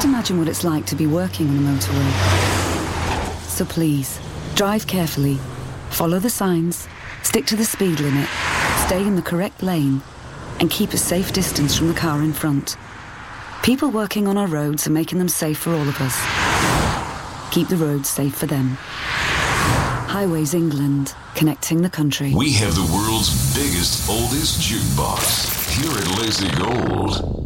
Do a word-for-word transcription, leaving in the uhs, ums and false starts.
imagine what it's like to be working on a motorway. So please, drive carefully, follow the signs, stick to the speed limit, stay in the correct lane, and keep a safe distance from the car in front. People working on our roads are making them safe for all of us. Keep the roads safe for them. Highways England, connecting the country. We have the world's biggest, oldest jukebox here at Lazy Gold.